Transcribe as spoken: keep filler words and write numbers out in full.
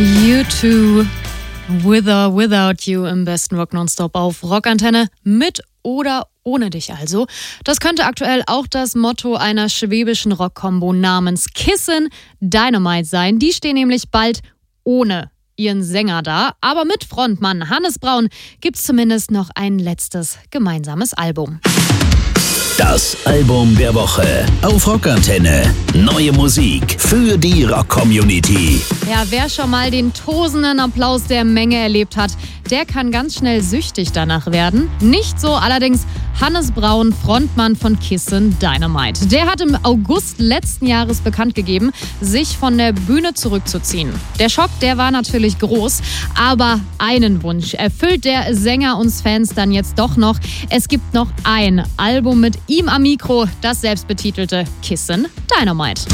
U zwei, With or Without You im besten Rock Nonstop auf Rockantenne. Mit oder ohne dich also. Das könnte aktuell auch das Motto einer schwäbischen Rock-Kombo namens Kissin' Dynamite sein. Die stehen nämlich bald ohne ihren Sänger da. Aber mit Frontmann Hannes Braun gibt's zumindest noch ein letztes gemeinsames Album. Das Album der Woche auf Rockantenne. Neue Musik für die Rock-Community. Ja, wer schon mal den tosenden Applaus der Menge erlebt hat, der kann ganz schnell süchtig danach werden. Nicht so allerdings Hannes Braun, Frontmann von Kissin' Dynamite. Der hat im August letzten Jahres bekannt gegeben, sich von der Bühne zurückzuziehen. Der Schock, der war natürlich groß, aber einen Wunsch erfüllt der Sänger uns Fans dann jetzt doch noch. Es gibt noch ein Album mit ihm am Mikro, das selbstbetitelte Kissin' Dynamite.